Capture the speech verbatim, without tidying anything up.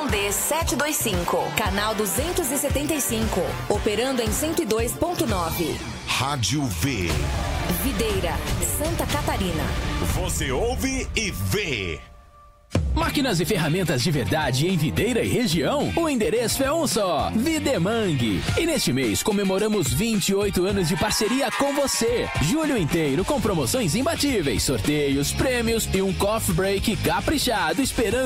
D setecentos e vinte e cinco, canal duzentos e setenta e cinco, operando em cento e dois ponto nove. Rádio V. Videira, Santa Catarina. Você ouve e vê. Máquinas e ferramentas de verdade em Videira e região? O endereço é um só, Videmang. E neste mês comemoramos vinte e oito anos de parceria com você. Julho inteiro com promoções imbatíveis, sorteios, prêmios e um coffee break caprichado esperando